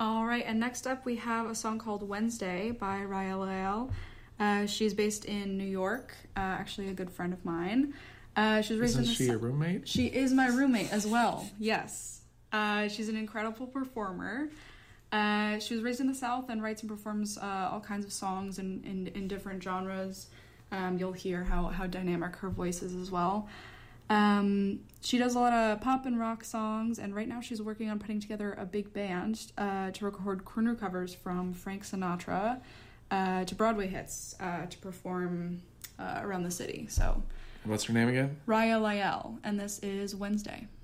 All right, and next up we have a song called Wednesday by Raya Lael. She's based in New York, actually a good friend of mine. Isn't she a roommate? She is my roommate as well, yes. She's an incredible performer. She was raised in the South and writes and performs all kinds of songs in different genres. You'll hear how dynamic her voice is as well. She does a lot of pop and rock songs, and right now she's working on putting together a big band to record crooner covers from Frank Sinatra to Broadway hits to perform around the city. So, what's her name again? Raya Lael, and this is Wednesday.